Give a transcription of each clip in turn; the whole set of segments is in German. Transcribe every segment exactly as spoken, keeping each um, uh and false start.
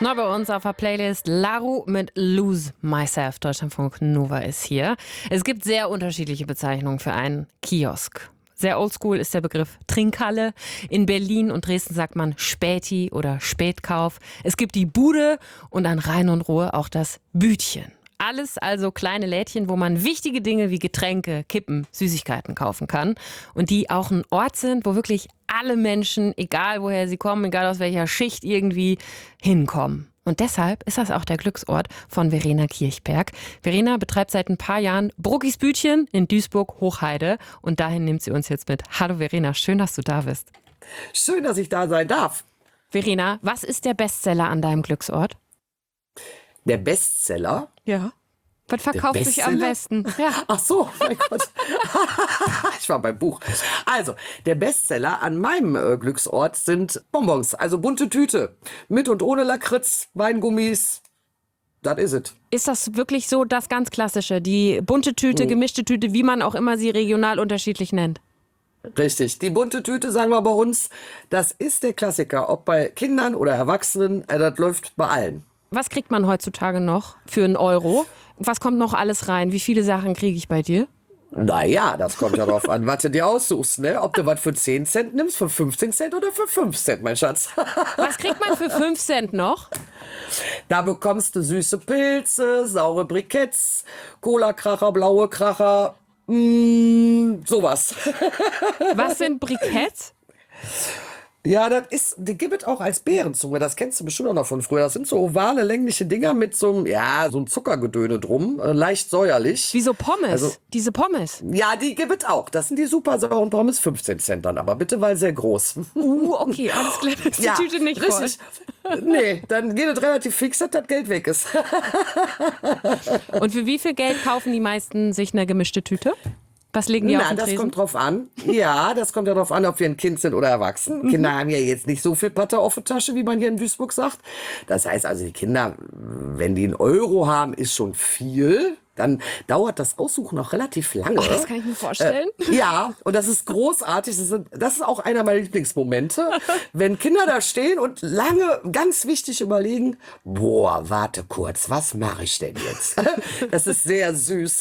Neu bei uns auf der Playlist Laru mit Lose Myself. Deutschlandfunk Nova ist hier. Es gibt sehr unterschiedliche Bezeichnungen für einen Kiosk. Sehr oldschool ist der Begriff Trinkhalle. In Berlin und Dresden sagt man Späti oder Spätkauf. Es gibt die Bude und an Rhein und Ruhr auch das Bütchen. Alles also kleine Lädchen, wo man wichtige Dinge wie Getränke, Kippen, Süßigkeiten kaufen kann. Und die auch ein Ort sind, wo wirklich alle Menschen, egal woher sie kommen, egal aus welcher Schicht irgendwie hinkommen. Und deshalb ist das auch der Glücksort von Verena Kirchberg. Verena betreibt seit ein paar Jahren Bruckis Bütchen in Duisburg-Hochheide. Und dahin nimmt sie uns jetzt mit. Hallo Verena, schön, dass du da bist. Schön, dass ich da sein darf. Verena, was ist der Bestseller an deinem Glücksort? Der Bestseller? Ja. Was verkauft sich am besten? Ja. Ach so, mein Gott. Ich war beim Buch. Also, der Bestseller an meinem äh, Glücksort sind Bonbons, also bunte Tüte. Mit und ohne Lakritz, Weingummis. Das is ist es. Ist das wirklich so das ganz Klassische? Die bunte Tüte, gemischte Tüte, wie man auch immer sie regional unterschiedlich nennt? Richtig. Die bunte Tüte, sagen wir bei uns, das ist der Klassiker. Ob bei Kindern oder Erwachsenen, äh, das läuft bei allen. Was kriegt man heutzutage noch für einen Euro? Was kommt noch alles rein? Wie viele Sachen kriege ich bei dir? Naja, das kommt ja darauf an, was du dir aussuchst, ne? Ob du was für zehn Cent nimmst, für fünfzehn Cent oder für fünf Cent, mein Schatz. Was kriegt man für fünf Cent noch? Da bekommst du süße Pilze, saure Briketts, Cola-Kracher, blaue Kracher, mh, sowas. Was sind Briketts? Ja, das ist, die gibt es auch als Beerenzunge. Das kennst du bestimmt auch noch von früher. Das sind so ovale, längliche Dinger mit so einem, ja, so einem Zuckergedöne drum. Äh, leicht säuerlich. Wie so Pommes. Also, diese Pommes. Ja, die gibt es auch. Das sind die super sauren Pommes. fünfzehn Cent dann. Aber bitte, weil sehr groß. Uh, okay, alles klar. Ist die ja, Tüte nicht richtig. Voll. Nee, dann geht es relativ fix, dass das Geld weg ist. Und für wie viel Geld kaufen die meisten sich eine gemischte Tüte? Was legen die Na, auf den das Tresen? kommt drauf an. Ja, das kommt ja drauf an, ob wir ein Kind sind oder erwachsen. Mhm. Kinder haben ja jetzt nicht so viel Patte auf der Tasche, wie man hier in Duisburg sagt. Das heißt also, die Kinder, wenn die einen Euro haben, ist schon viel. Dann dauert das Aussuchen auch relativ lange. Oh, das kann ich mir vorstellen. Äh, ja, und das ist großartig. Das ist, das ist auch einer meiner Lieblingsmomente. Wenn Kinder da stehen und lange, ganz wichtig überlegen, boah, warte kurz, was mache ich denn jetzt? Das ist sehr süß.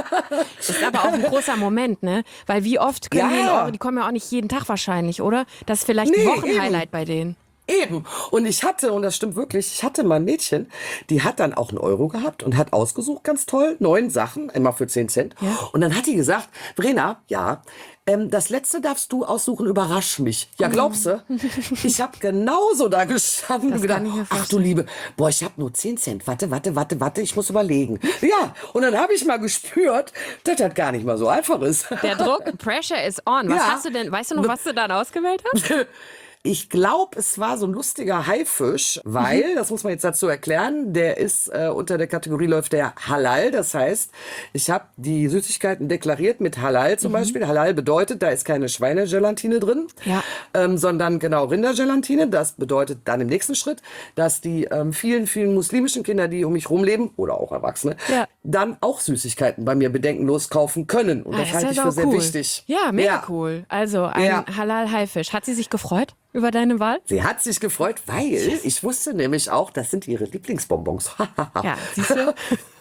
Ist aber auch ein großer Moment, ne? Weil wie oft können ja. die in Euro, die kommen ja auch nicht jeden Tag wahrscheinlich, oder? Das ist vielleicht nee, ein Wochenhighlight bei denen. Eben. Und ich hatte, und das stimmt wirklich, ich hatte mal ein Mädchen, die hat dann auch einen Euro gehabt und hat ausgesucht, ganz toll, neun Sachen, immer für zehn Cent. Ja. Und dann hat die gesagt, Verena, ja, ähm, das letzte darfst du aussuchen, überrasch mich. Ja, glaubst du? Ich habe genauso da gestanden und gedacht, ach du Liebe, boah, ich habe nur zehn Cent. Warte, warte, warte, warte, ich muss überlegen. Ja, und dann habe ich mal gespürt, dass das gar nicht mal so einfach ist. Der Druck, Pressure is on. Was ja. hast du denn, weißt du noch, was du dann ausgewählt hast? Ich glaube, es war so ein lustiger Haifisch, weil, mhm. das muss man jetzt dazu erklären, der ist äh, unter der Kategorie läuft der Halal. Das heißt, ich habe die Süßigkeiten deklariert mit Halal zum mhm. Beispiel. Halal bedeutet, da ist keine Schweinegelatine drin, ja. ähm, sondern genau Rindergelatine. Das bedeutet dann im nächsten Schritt, dass die ähm, vielen, vielen muslimischen Kinder, die um mich rumleben, oder auch Erwachsene, ja. dann auch Süßigkeiten bei mir bedenkenlos kaufen können. Und ah, das, das halte ich für sehr cool. wichtig. Ja, mega ja. cool. Also ein ja. Halal-Haifisch. Hat sie sich gefreut über deine Wahl? Sie hat sich gefreut, weil yes. ich wusste nämlich auch, das sind ihre Lieblingsbonbons. Ja, siehst du?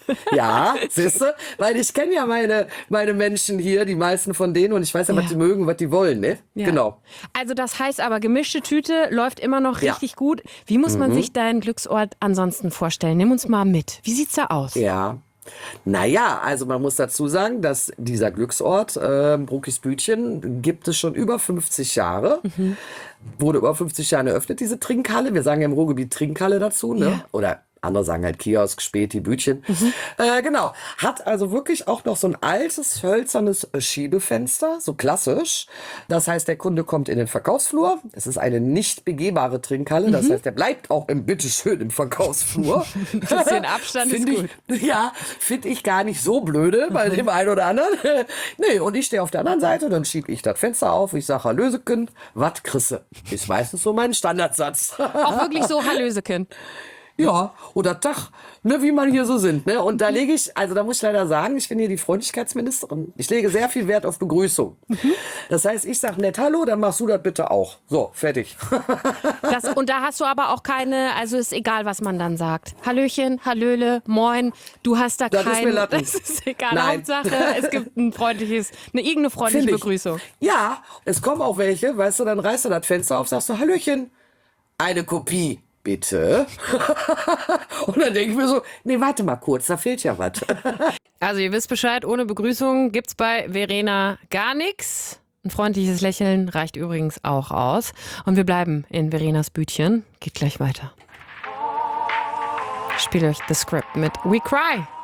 Ja, siehst du? Weil ich kenne ja meine, meine Menschen hier, die meisten von denen, und ich weiß ja, was ja. die mögen, was die wollen, ne? Ja. Genau. Also das heißt aber, gemischte Tüte läuft immer noch richtig ja. gut. Wie muss man mhm. sich deinen Glücksort ansonsten vorstellen? Nimm uns mal mit. Wie sieht's da aus? Ja. Naja, also man muss dazu sagen, dass dieser Glücksort, äh, Bruckis Bütchen, gibt es schon über fünfzig Jahre. Mhm. Wurde über fünfzig Jahre eröffnet, diese Trinkhalle. Wir sagen ja im Ruhrgebiet Trinkhalle dazu, ne? Ja. Oder andere sagen halt Kiosk, Späti, Bütchen. Mhm. Äh, genau. Hat also wirklich auch noch so ein altes, hölzernes Schiebefenster, so klassisch. Das heißt, der Kunde kommt in den Verkaufsflur. Es ist eine nicht begehbare Trinkhalle. Mhm. Das heißt, der bleibt auch im, bitteschön im Verkaufsflur. Ein bisschen Abstand ist gut. Ich, ja, finde ich gar nicht so blöde bei dem einen oder anderen. Nee, und ich stehe auf der anderen Seite, dann schiebe ich das Fenster auf. Ich sage, Hallöseken, wat krisse? Ist meistens so mein Standardsatz. Auch wirklich so, Hallöseken. Ja, oder Tag, ne, wie man hier so sind. Ne? Und da lege ich, also da muss ich leider sagen, ich bin hier die Freundlichkeitsministerin. Ich lege sehr viel Wert auf Begrüßung. Das heißt, ich sage nett Hallo, dann machst du das bitte auch. So, fertig. Das, und da hast du aber auch keine, also ist egal, was man dann sagt. Hallöchen, Hallöle, Moin, du hast da Das ist kein, mir Latten. das ist egal. Nein. Hauptsache, es gibt ein freundliches, eine irgendeine freundliche Find ich. Begrüßung. Ja, es kommen auch welche, weißt du, dann reißt du das Fenster auf, sagst du Hallöchen, eine Kopie. Bitte. Und dann denke ich mir so, nee, warte mal kurz, da fehlt ja was. Also ihr wisst Bescheid, ohne Begrüßung gibt's bei Verena gar nichts. Ein freundliches Lächeln reicht übrigens auch aus. Und wir bleiben in Verenas Bütchen. Geht gleich weiter. Spielt euch The Script mit We Cry.